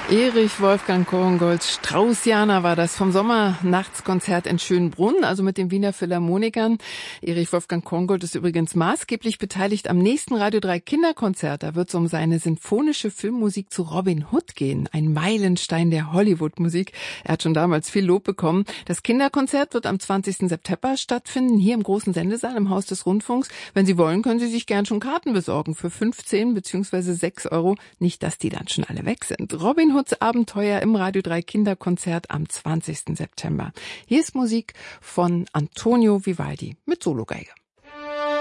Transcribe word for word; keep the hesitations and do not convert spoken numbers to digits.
Erich Wolfgang Korngolds Straußiana war das vom Sommernachtskonzert in Schönbrunn, also mit den Wiener Philharmonikern. Erich Wolfgang Korngold ist übrigens maßgeblich beteiligt am nächsten Radio drei Kinderkonzert. Da wird es um seine sinfonische Filmmusik zu Robin Hood gehen, ein Meilenstein der Hollywood-Musik. Er hat schon damals viel Lob bekommen. Das Kinderkonzert wird am zwanzigsten September stattfinden, hier im großen Sendesaal im Haus des Rundfunks. Wenn Sie wollen, können Sie sich gern schon Karten besorgen für fünfzehn bzw. sechs Euro. Nicht, dass die dann schon alle weg sind. Robin Hoods Abenteuer im Radio drei Kinderkonzert am zwanzigsten September. Hier ist Musik von Antonio Vivaldi mit Sologeige.